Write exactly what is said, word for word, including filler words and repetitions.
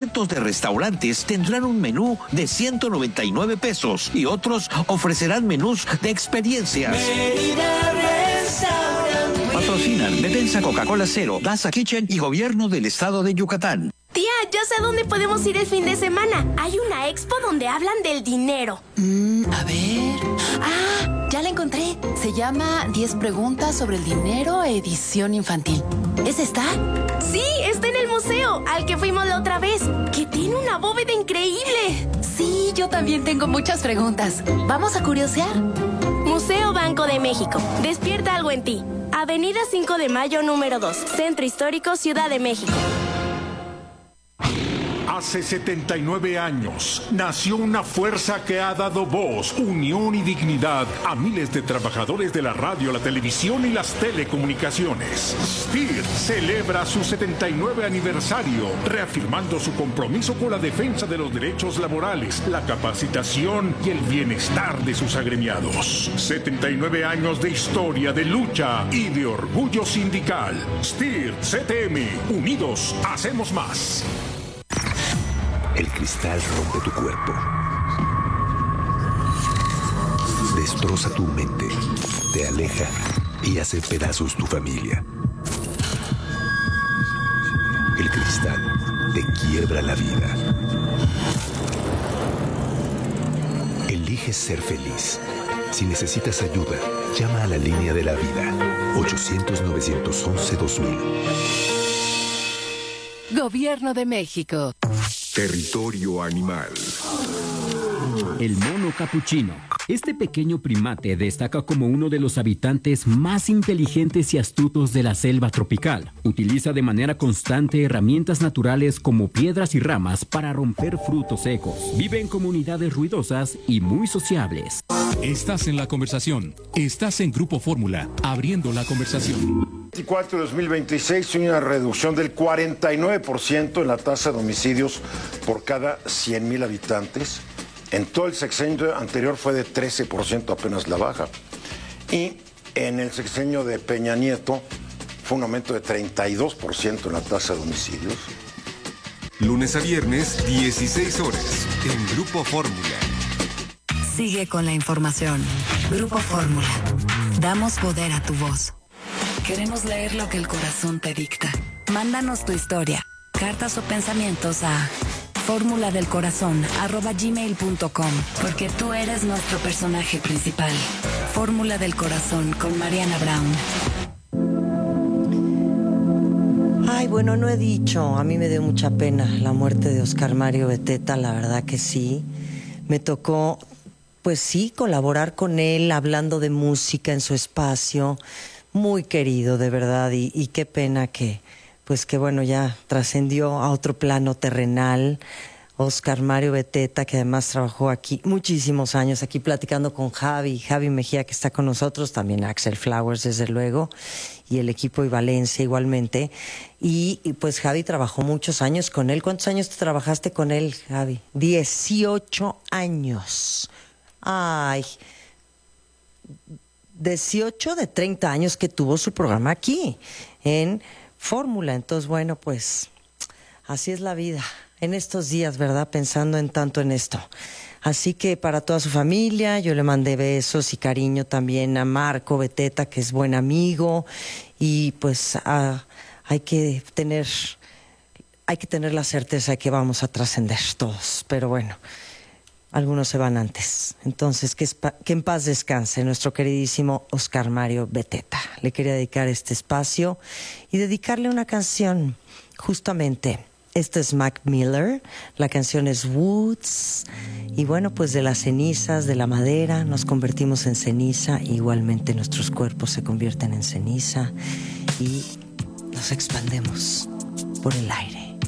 cientos de restaurantes tendrán un menú de ciento noventa y nueve pesos y otros ofrecerán menús de experiencias. Patrocinan Detensa, Coca-Cola Cero, Daza Kitchen y Gobierno del Estado de Yucatán. Tía, ya sé a dónde podemos ir el fin de semana. Hay una expo donde hablan del dinero. Mm, a ver... ¡Ah! Ya la encontré. Se llama diez preguntas sobre el dinero, edición infantil. ¿Esa está? Sí, está en el museo, al que fuimos la otra vez, que tiene una bóveda increíble. Sí, yo también tengo muchas preguntas. ¿Vamos a curiosear? Museo Banco de México. Despierta algo en ti. Avenida cinco de Mayo, número dos. Centro Histórico, Ciudad de México. Hace setenta y nueve años nació una fuerza que ha dado voz, unión y dignidad a miles de trabajadores de la radio, la televisión y las telecomunicaciones. S T I R celebra su setenta y nueve aniversario, reafirmando su compromiso con la defensa de los derechos laborales, la capacitación y el bienestar de sus agremiados. setenta y nueve años de historia, de lucha y de orgullo sindical. S T I R C T M, unidos hacemos más. El cristal rompe tu cuerpo. Destroza tu mente, te aleja y hace pedazos tu familia. El cristal te quiebra la vida. Elige ser feliz. Si necesitas ayuda, llama a la línea de la vida. ochocientos, novecientos once, dos mil. Gobierno de México. Territorio animal. El mono capuchino. Este pequeño primate destaca como uno de los habitantes más inteligentes y astutos de la selva tropical. Utiliza de manera constante herramientas naturales como piedras y ramas para romper frutos secos. Vive en comunidades ruidosas y muy sociables. Estás en la conversación. Estás en Grupo Fórmula, abriendo la conversación. veinticuatro de dos mil veintiséis, una reducción del cuarenta y nueve por ciento en la tasa de homicidios por cada cien mil habitantes. En todo el sexenio anterior fue de trece por ciento apenas la baja. Y en el sexenio de Peña Nieto fue un aumento de treinta y dos por ciento en la tasa de homicidios. Lunes a viernes, dieciséis horas, en Grupo Fórmula. Sigue con la información. Grupo Fórmula. Damos poder a tu voz. Queremos leer lo que el corazón te dicta. Mándanos tu historia, cartas o pensamientos a fórmula del corazón arroba gmail punto com, porque tú eres nuestro personaje principal. Fórmula del Corazón con Mariana Brown. Ay, bueno, no he dicho. A mí me dio mucha pena la muerte de Oscar Mario Beteta, la verdad que sí. Me tocó, pues sí, colaborar con él, hablando de música en su espacio. Muy querido, de verdad, y, y qué pena que, pues que bueno, ya trascendió a otro plano terrenal. Oscar Mario Beteta, que además trabajó aquí muchísimos años, aquí platicando con Javi, Javi Mejía, que está con nosotros, también Axel Flowers, desde luego, y el equipo y Valencia igualmente. Y, y pues Javi trabajó muchos años con él. ¿Cuántos años trabajaste con él, Javi? dieciocho años. Ay, dieciocho de treinta años que tuvo su programa aquí, en Fórmula. Entonces, bueno, pues así es la vida en estos días, ¿verdad? Pensando en tanto en esto. Así que para toda su familia, yo le mandé besos y cariño también a Marco Beteta, que es buen amigo, y pues a, hay que tener, hay que tener la certeza de que vamos a trascender todos. Pero bueno, algunos se van antes. Entonces, que, que en paz descanse nuestro queridísimo Oscar Mario Beteta. Le quería dedicar este espacio y dedicarle una canción, justamente. Este es Mac Miller, la canción es Woods, y bueno, pues de las cenizas, de la madera, nos convertimos en ceniza, igualmente nuestros cuerpos se convierten en ceniza y nos expandemos por el aire.